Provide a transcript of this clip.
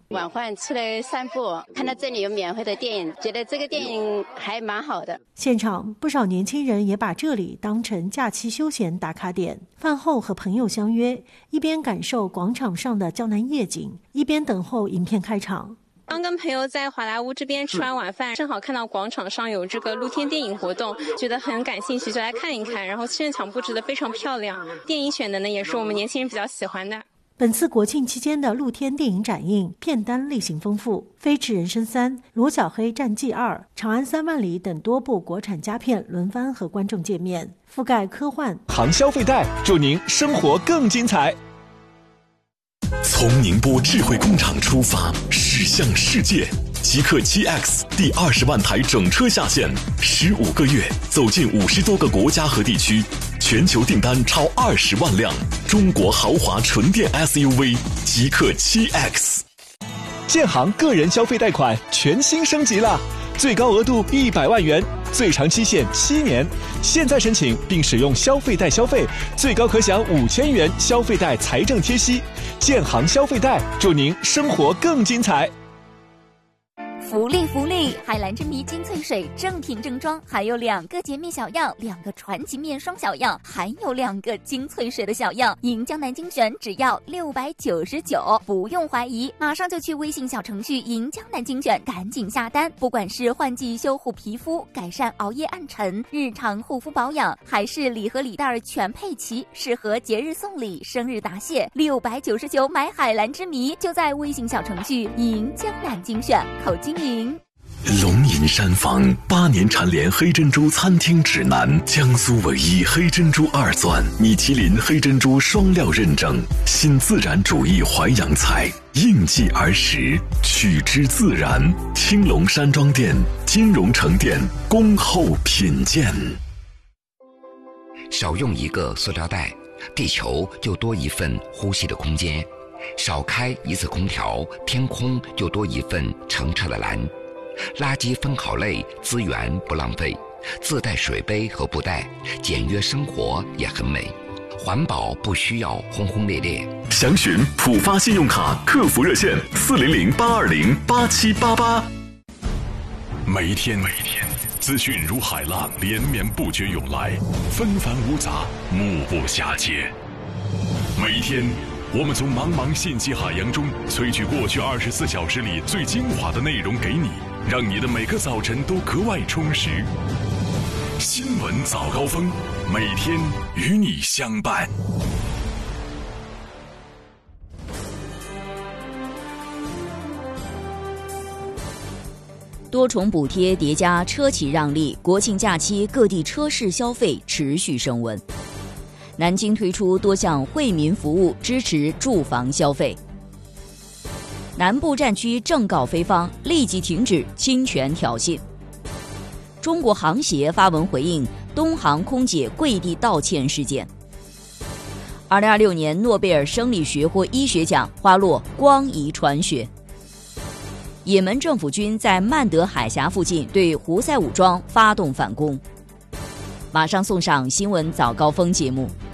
晚饭出来散步，看到这里有免费的电影，觉得这个电影还蛮好的。 现场不少年轻人也把这里当成假期休闲打卡点，饭后和朋友相约，一边感受广场上的江南夜景，一边等候影片开场。 刚跟朋友在好莱坞这边吃完晚饭，正好看到广场上有这个露天电影活动，觉得很感兴趣，就来看一看。然后现场布置得非常漂亮，电影选的呢也是我们年轻人比较喜欢的。 本次国庆期间的露天电影展映片单类型丰富，《飞驰人生3》、《罗小黑战记2》、《长安3万里》等多部国产佳片轮番和观众见面，覆盖科幻、 行消费贷，祝您生活更精彩。 从宁波智慧工厂出发，驶向世界。极氪7X 第20万台整车下线，15个月走进50多个国家和地区，全球订单超20万辆。中国豪华纯电 SUV 极氪7X。 建行个人消费贷款全新升级了，最高额度100万元，最长期限7年。现在申请并使用消费贷消费，最高可享5000元消费贷财政贴息。建行消费贷，祝您生活更精彩。 福利福利！海蓝之谜精粹水正品正装，还有2个洁面小样，2个传奇面霜小样，还有2个精粹水的小样。赢江南精选只要699，不用怀疑，马上就去微信小程序赢江南精选，赶紧下单。不管是换季修护皮肤、改善熬夜暗沉、日常护肤保养，还是礼盒礼袋全配齐，适合节日送礼、生日答谢。699买海蓝之谜，就在微信小程序赢江南精选，口经龙吟山房8年蝉联黑珍珠餐厅指南，江苏唯一黑珍珠2钻，米其林黑珍珠双料认证，新自然主义淮扬菜，应季而食，取之自然。青龙山庄店、金融城店恭候品鉴。 少用一个塑料袋，地球就多一份呼吸的空间；少开一次空调，天空就多一份澄澈的蓝。垃圾分好类，资源不浪费，自带水杯和布袋，简约生活也很美。环保不需要轰轰烈烈。 详询浦发信用卡客服热线400-820-8788。每一天资讯如海浪连绵不绝涌来，纷繁芜杂，目不暇接。每一天我们从茫茫信息海洋中萃取过去24小时里最精华的内容给你，让你的每个早晨都格外充实。新闻早高峰，每天与你相伴。 多重补贴叠加车企让利，国庆假期各地车市消费持续升温。南京推出多项惠民服务，支持住房消费。南部战区正告菲方，立即停止侵权挑衅。中国航协发文回应东航空姐跪地道歉事件。2026年诺贝尔生理学或医学奖花落光遗传学。也门政府军在曼德海峡附近对胡塞武装发动反攻。马上送上新闻早高峰节目。